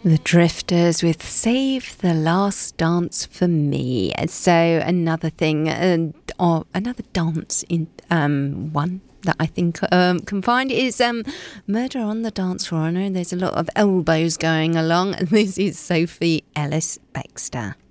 The Drifters with Save the Last Dance for Me. So another thing, or another dance in one that I think can find is Murder on the Dance Floor. I know there's a lot of elbows going along, and this is Sophie Ellis-Bextor.